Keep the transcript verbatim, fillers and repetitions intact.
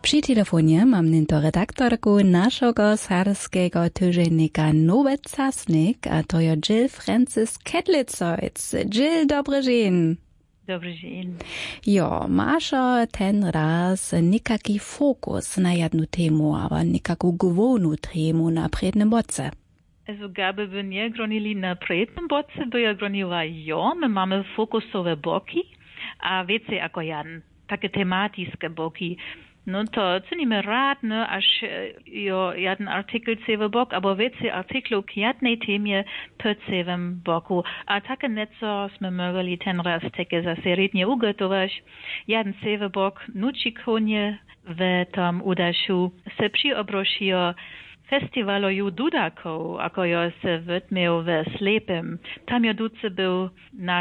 Przy telefonie mam nento redaktorku naszego sarskiego tygodnika Nowy Czasnik, a to je Jill Francis Kedlicojc. Jill, dobry dzień. Dobry dzień. Jo, masz ten raz nikaki fokus na jedną temu, aber nikaku główną temu na przednim boce. Also gaby by nie gronili na przednim boce, by ja groniła jo, my mamy fokusowe boki, a wiecie jako jan, takie tematyczne boki. No to cenimy rad, ne, aż jo jeden artykel cewy bok, aber wiecie artyklu k jednej temie per cewym boku. A takie nieco sme mogli ten raz takie zase rednie ugotować. Jeden cewy bok nuci konie w tom udaszu se przyobrošio festiwalu ju dudakov, ako jo se vytmil v Slepem. Tam jo duce byl náš